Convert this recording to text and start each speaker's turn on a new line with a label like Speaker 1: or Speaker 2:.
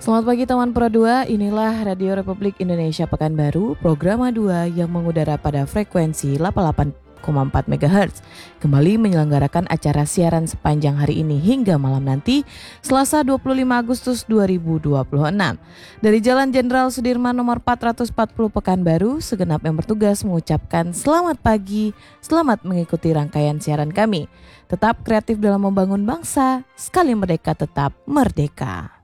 Speaker 1: Selamat pagi teman Pro 2, inilah Radio Republik Indonesia Pekanbaru, program A2 yang mengudara pada frekuensi 88,4 MHz. Kembali menyelenggarakan acara siaran sepanjang hari ini hingga malam nanti, Selasa 25 Agustus 2026. Dari Jalan Jenderal Sudirman nomor 440 Pekanbaru, segenap yang bertugas mengucapkan selamat pagi, selamat mengikuti rangkaian siaran kami. Tetap kreatif dalam membangun bangsa, sekali merdeka tetap merdeka.